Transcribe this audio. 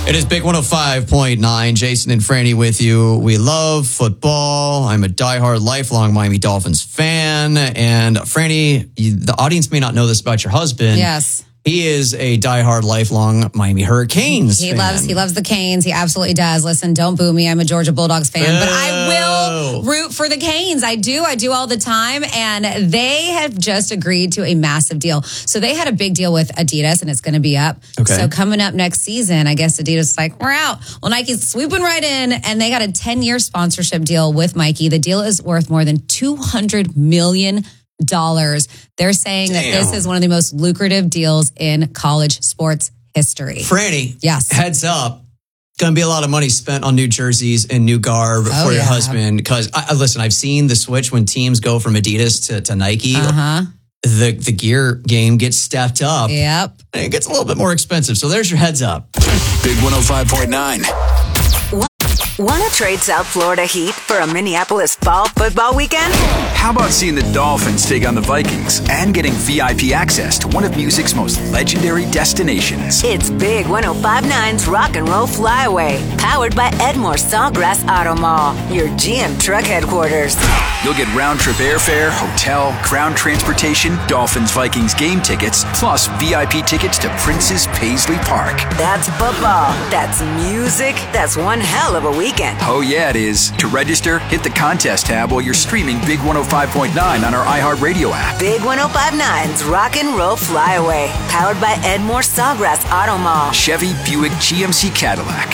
It is Big 105.9. Jason and Franny with you. We love football. I'm a diehard, lifelong Miami Dolphins fan. And Franny, the audience may not know this about your husband. Yes. He is a diehard, lifelong Miami Hurricanes He fan. loves the Canes. He absolutely does. Listen, don't boo me. I'm a Georgia Bulldogs fan, but I will root for the Canes. I do all the time. And they have just agreed to a massive deal. So they had a big deal with Adidas, and it's going to be up. Okay. So coming up next season, I guess Adidas is like, we're out. Well, Nike's swooping right in, and they got a 10-year sponsorship deal with Nike. The deal is worth more than $200 million. They're saying that this is one of the most lucrative deals in college sports history. Franny, yes. Heads up. Going to be a lot of money spent on new jerseys and new garb for your husband. Because, listen, I've seen the switch when teams go from Adidas to Nike. The gear game gets stepped up. Yep. And it gets a little bit more expensive. So there's your heads up. Big 105.9. Want to trade South Florida Heat for a Minneapolis fall football weekend? How about seeing the Dolphins take on the Vikings and getting VIP access to one of music's most legendary destinations? It's Big 105.9's Rock and Roll Flyaway, powered by Edmore Sawgrass Auto Mall, your GM truck headquarters. You'll get round-trip airfare, hotel, ground transportation, Dolphins-Vikings game tickets, plus VIP tickets to Prince's Paisley Park. That's football. That's music. That's one hell of a weekend. Oh, yeah, it is. To register, hit the contest tab while you're streaming Big 105.9 on our iHeartRadio app. Big 105.9's Rock and Roll Flyaway, powered by Edmore Sawgrass Auto Mall. Chevy, Buick, GMC, Cadillac.